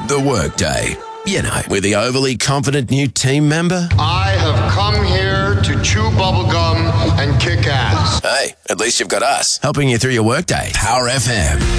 The Workday. You know, with the overly confident new team member. I have come here to chew bubblegum and kick ass. Hey, at least you've got us helping you through your workday. Power FM.